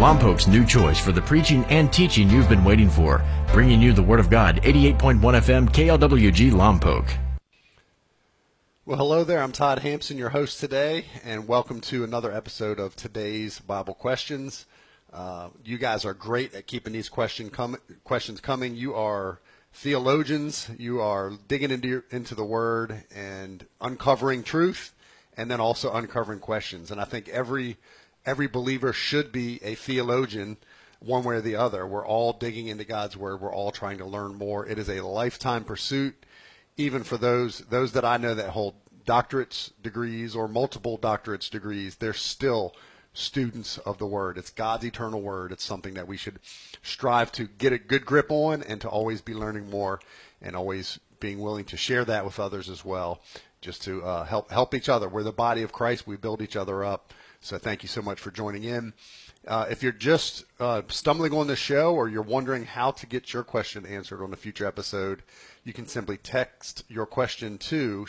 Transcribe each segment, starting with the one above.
Lompoc's new choice for the preaching and teaching you've been waiting for. Bringing you the Word of God, 88.1 FM KLWG Lompoc. Well, hello there. I'm Todd Hampson, your host today, and welcome to another episode of today's Bible Questions. You guys are great at keeping these questions coming. You are theologians. You are digging into the Word and uncovering truth, and then also uncovering questions. And I think every believer should be a theologian, one way or the other. We're all digging into God's Word. We're all trying to learn more. It is a lifetime pursuit. Even for those that I know that hold doctorates degrees or multiple doctorates degrees, they're still students of the Word. It's God's eternal Word. It's something that we should strive to get a good grip on and to always be learning more and always being willing to share that with others as well, just to help each other. We're the body of Christ. We build each other up. So thank you so much for joining in. If you're just stumbling on the show or you're wondering how to get your question answered on a future episode, you can simply text your question to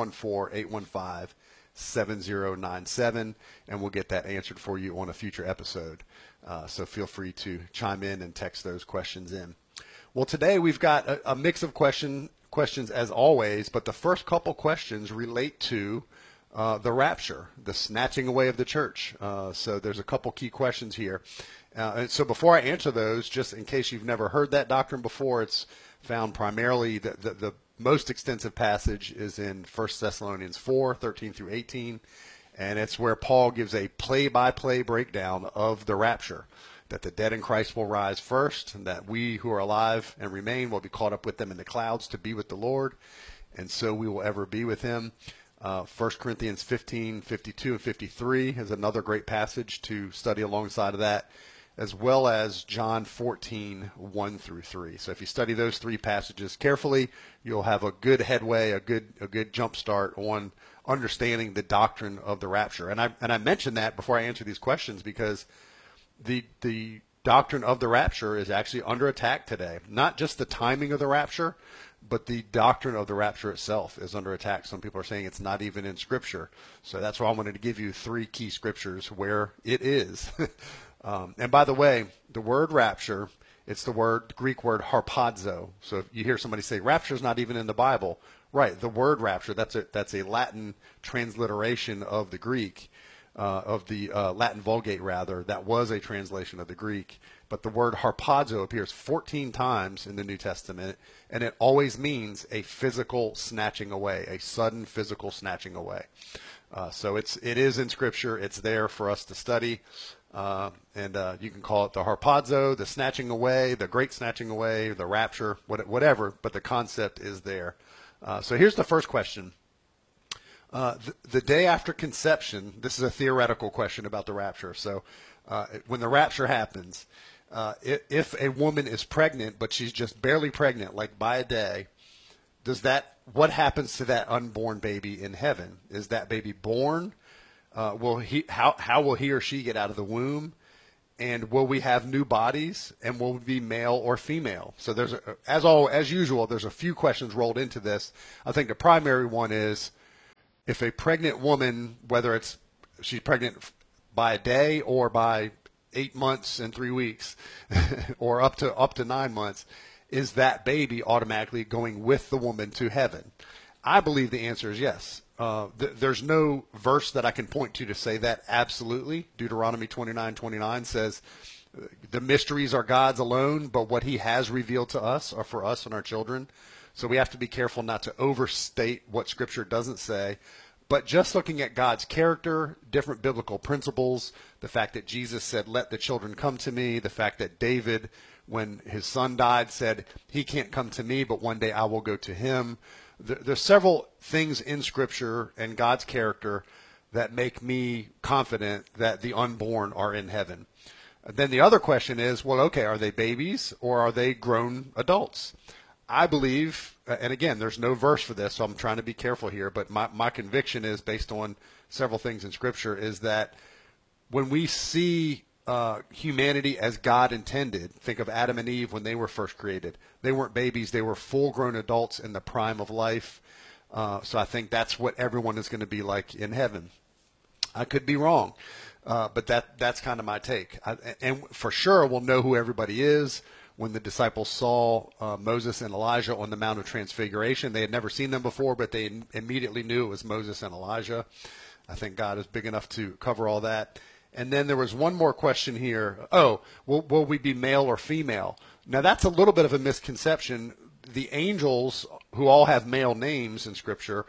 714-815-7097, and we'll get that answered for you on a future episode. So feel free to chime in and text those questions in. Well, today we've got a mix of questions as always, but the first couple questions relate to the rapture, the snatching away of the church. So there's a couple key questions here. And so before I answer those, just in case you've never heard that doctrine before, it's found primarily, the most extensive passage is in 1 Thessalonians 4, 13 through 18. And it's where Paul gives a play-by-play breakdown of the rapture, that the dead in Christ will rise first, and that we who are alive and remain will be caught up with them in the clouds to be with the Lord, and so we will ever be with him. 1 Corinthians 15, 52, and 53 is another great passage to study alongside of that, as well as John 14, 1 through 3. So if you study those three passages carefully, you'll have a good headway, a good jump start on understanding the doctrine of the rapture. And I mentioned that before I answer these questions because the doctrine of the rapture is actually under attack today. Not just the timing of the rapture, but the doctrine of the rapture itself is under attack. Some people are saying it's not even in Scripture. So that's why I wanted to give you three key scriptures where it is. And by the way, the word rapture, it's the Greek word harpazo. So if you hear somebody say rapture is not even in the Bible, right? The word rapture, that's a Latin transliteration of the Greek, of the Latin Vulgate rather. That was a translation of the Greek. But the word harpazo appears 14 times in the New Testament, and it always means a physical snatching away, a sudden physical snatching away. So it is in Scripture. It's there for us to study. And you can call it the harpazo, the snatching away, the great snatching away, the rapture, whatever, but the concept is there. So here's the first question. The day after conception, this is a theoretical question about the rapture. So when the rapture happens, if a woman is pregnant, but she's just barely pregnant, like by a day, what happens to that unborn baby in heaven? Is that baby born? How will he or she get out of the womb? And will we have new bodies? And will we be male or female? So there's as usual, there's a few questions rolled into this. I think the primary one is, if a pregnant woman, whether she's pregnant by a day or by 8 months and 3 weeks, or up to 9 months, is that baby automatically going with the woman to heaven? I believe the answer is yes. There's no verse that I can point to say that absolutely. Deuteronomy 29:29 says, the mysteries are God's alone, but what he has revealed to us are for us and our children. So we have to be careful not to overstate what Scripture doesn't say. But just looking at God's character, different biblical principles, the fact that Jesus said, let the children come to me, the fact that David, when his son died, said, he can't come to me, but one day I will go to him. There's several things in Scripture and God's character that make me confident that the unborn are in heaven. Then the other question is, well, okay, are they babies or are they grown adults? I believe, and again, there's no verse for this, so I'm trying to be careful here, but my conviction is, based on several things in Scripture, is that when we see humanity as God intended, think of Adam and Eve when they were first created. They weren't babies, they were full-grown adults in the prime of life. So I think that's what everyone is going to be like in heaven. I could be wrong. But that's kind of my take. And for sure, we'll know who everybody is. When the disciples saw Moses and Elijah on the Mount of Transfiguration, they had never seen them before, but they immediately knew it was Moses and Elijah. I think God is big enough to cover all that. And then there was one more question here. Oh, will we be male or female? Now, that's a little bit of a misconception. The angels, who all have male names in Scripture,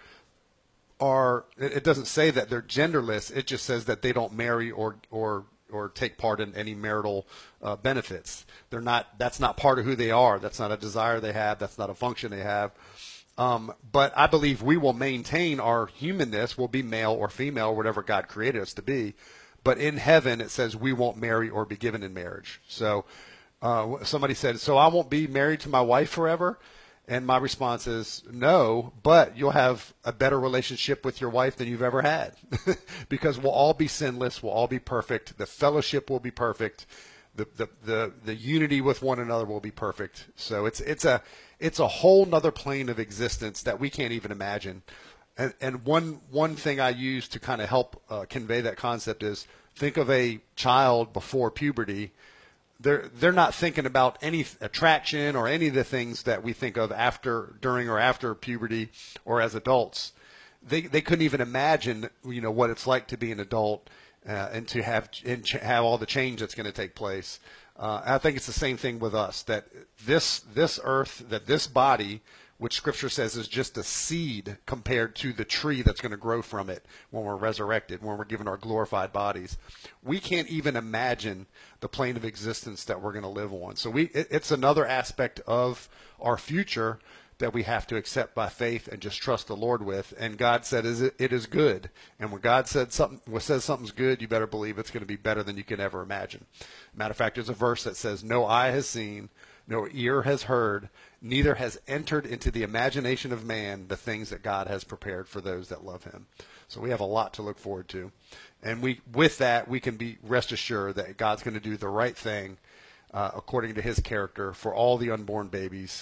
it doesn't say that they're genderless. It just says that they don't marry or take part in any marital benefits. That's not part of who they are. That's not a desire they have. That's not a function they have. But I believe we will maintain our humanness. We'll be male or female, whatever God created us to be. But in heaven, it says we won't marry or be given in marriage. So somebody said, so I won't be married to my wife forever? And my response is no, but you'll have a better relationship with your wife than you've ever had because we'll all be sinless. We'll all be perfect. The fellowship will be perfect. The unity with one another will be perfect. So it's a whole nother plane of existence that we can't even imagine. And one thing I use to kind of help convey that concept is think of a child before puberty. They're not thinking about any attraction or any of the things that we think of during or after puberty or as adults. They couldn't even imagine, what it's like to be an adult and to have all the change that's going to take place. I think it's the same thing with us, that this earth, that this body, which Scripture says is just a seed compared to the tree that's going to grow from it when we're resurrected, when we're given our glorified bodies. We can't even imagine the plane of existence that we're going to live on. So it's another aspect of our future that we have to accept by faith and just trust the Lord with. And God said it is good. And when God says something's good, you better believe it's going to be better than you can ever imagine. Matter of fact, there's a verse that says, no eye has seen, no ear has heard, neither has entered into the imagination of man the things that God has prepared for those that love him. So we have a lot to look forward to. And with that, we can be rest assured that God's going to do the right thing according to his character for all the unborn babies